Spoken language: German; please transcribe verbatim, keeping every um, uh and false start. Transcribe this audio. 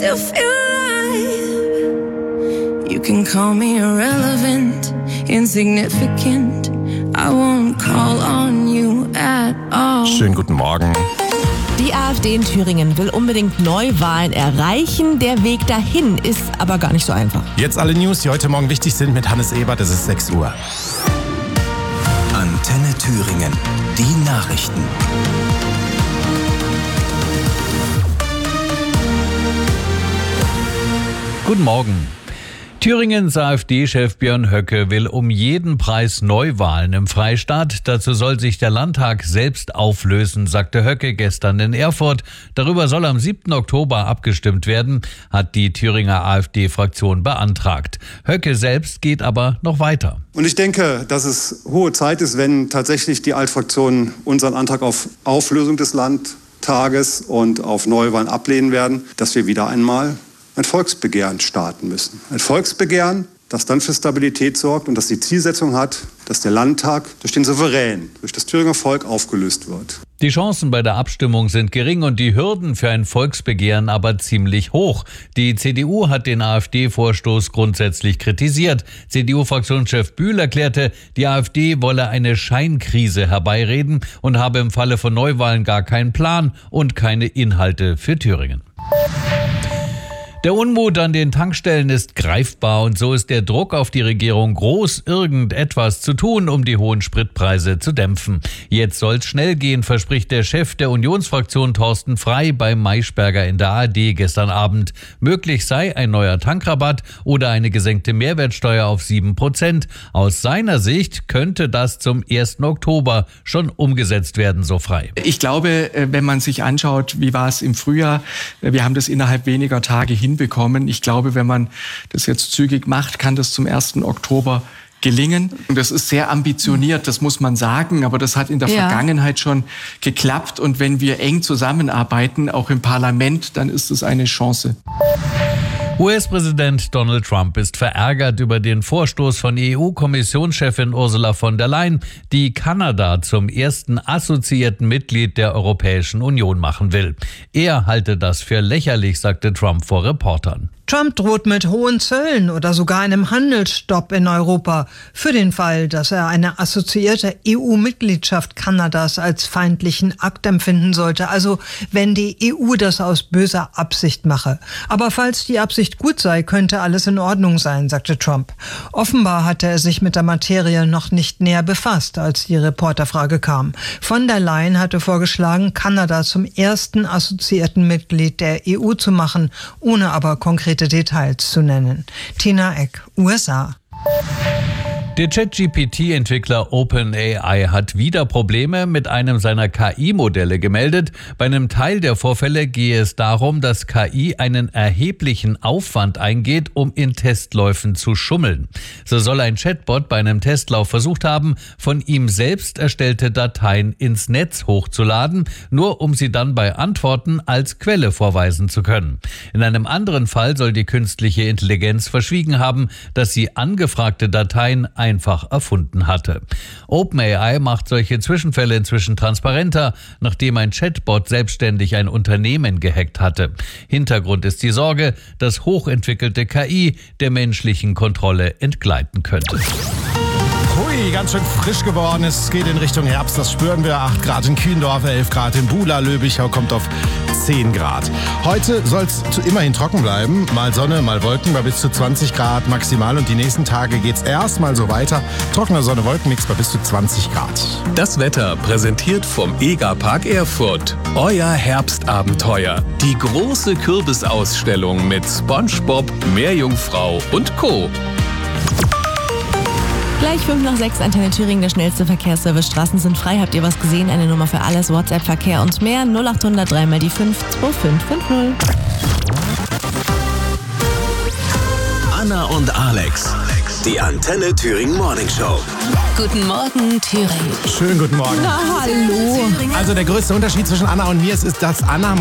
still feel alive. You can call me irrelevant, insignificant. I won't call on you at all. Schönen guten Morgen. Die AfD in Thüringen will unbedingt Neuwahlen erreichen. Der Weg dahin ist aber gar nicht so einfach. Jetzt alle News, die heute Morgen wichtig sind mit Hannes Ebert. Es ist sechs Uhr. Antenne Thüringen. Die Nachrichten. Guten Morgen. Thüringens AfD-Chef Björn Höcke will um jeden Preis Neuwahlen im Freistaat. Dazu soll sich der Landtag selbst auflösen, sagte Höcke gestern in Erfurt. Darüber soll am siebten Oktober abgestimmt werden, hat die Thüringer AfD-Fraktion beantragt. Höcke selbst geht aber noch weiter. Und ich denke, dass es hohe Zeit ist, wenn tatsächlich die Altfraktionen unseren Antrag auf Auflösung des Landtages und auf Neuwahlen ablehnen werden, dass wir wieder einmal ein Volksbegehren starten müssen. Ein Volksbegehren, das dann für Stabilität sorgt und das die Zielsetzung hat, dass der Landtag durch den Souverän, durch das Thüringer Volk aufgelöst wird. Die Chancen bei der Abstimmung sind gering und die Hürden für ein Volksbegehren aber ziemlich hoch. Die C D U hat den AfD-Vorstoß grundsätzlich kritisiert. C D U-Fraktionschef Bühl erklärte, die AfD wolle eine Scheinkrise herbeireden und habe im Falle von Neuwahlen gar keinen Plan und keine Inhalte für Thüringen. Der Unmut an den Tankstellen ist greifbar und so ist der Druck auf die Regierung groß, irgendetwas zu tun, um die hohen Spritpreise zu dämpfen. Jetzt soll's schnell gehen, verspricht der Chef der Unionsfraktion Thorsten Frey bei Maischberger in der A R D gestern Abend. Möglich sei ein neuer Tankrabatt oder eine gesenkte Mehrwertsteuer auf sieben Prozent. Aus seiner Sicht könnte das zum ersten Oktober schon umgesetzt werden, so Frey. Ich glaube, wenn man sich anschaut, wie war es im Frühjahr, wir haben das innerhalb weniger Tage hin bekommen. Ich glaube, wenn man das jetzt zügig macht, kann das zum ersten Oktober gelingen. Und das ist sehr ambitioniert, das muss man sagen, aber das hat in der ja. Vergangenheit schon geklappt. Und wenn wir eng zusammenarbeiten, auch im Parlament, dann ist es eine Chance. U S-Präsident Donald Trump ist verärgert über den Vorstoß von E U-Kommissionschefin Ursula von der Leyen, die Kanada zum ersten assoziierten Mitglied der Europäischen Union machen will. Er halte das für lächerlich, sagte Trump vor Reportern. Trump droht mit hohen Zöllen oder sogar einem Handelsstopp in Europa für den Fall, dass er eine assoziierte E U-Mitgliedschaft Kanadas als feindlichen Akt empfinden sollte. Also wenn die E U das aus böser Absicht mache. Aber falls die Absicht gut sei, könnte alles in Ordnung sein, sagte Trump. Offenbar hatte er sich mit der Materie noch nicht näher befasst, als die Reporterfrage kam. Von der Leyen hatte vorgeschlagen, Kanada zum ersten assoziierten Mitglied der E U zu machen, ohne aber konkret Details zu nennen. Tina Eck, U S A. Der Chat-G P T-Entwickler OpenAI hat wieder Probleme mit einem seiner K I-Modelle gemeldet. Bei einem Teil der Vorfälle gehe es darum, dass K I einen erheblichen Aufwand eingeht, um in Testläufen zu schummeln. So soll ein Chatbot bei einem Testlauf versucht haben, von ihm selbst erstellte Dateien ins Netz hochzuladen, nur um sie dann bei Antworten als Quelle vorweisen zu können. In einem anderen Fall soll die künstliche Intelligenz verschwiegen haben, dass sie angefragte Dateien einfach erfunden hatte. OpenAI macht solche Zwischenfälle inzwischen transparenter, nachdem ein Chatbot selbstständig ein Unternehmen gehackt hatte. Hintergrund ist die Sorge, dass hochentwickelte K I der menschlichen Kontrolle entgleiten könnte. Hui, ganz schön frisch geworden. Es geht in Richtung Herbst, das spüren wir. acht Grad in Kühendorf, elf Grad in Bula, Löbichau kommt auf zehn Grad. Heute soll es immerhin trocken bleiben. Mal Sonne, mal Wolken bei bis zu zwanzig Grad maximal. Und die nächsten Tage geht es erstmal so weiter. Trockener Sonne-Wolkenmix bei bis zu zwanzig Grad. Das Wetter präsentiert vom Egerpark Erfurt. Euer Herbstabenteuer. Die große Kürbisausstellung mit SpongeBob, Meerjungfrau und Co. Gleich fünf nach sechs, Antenne Thüringen, der schnellste Verkehrsservice. Straßen sind frei. Habt ihr was gesehen? Eine Nummer für alles, WhatsApp, Verkehr und mehr. null acht null null drei mal die fünf zwei fünf fünf null. Anna und Alex. Die Antenne Thüringen Morning Show. Guten Morgen, Thüringen. Schönen guten Morgen. Na, hallo. Also der größte Unterschied zwischen Anna und mir ist, ist dass Anna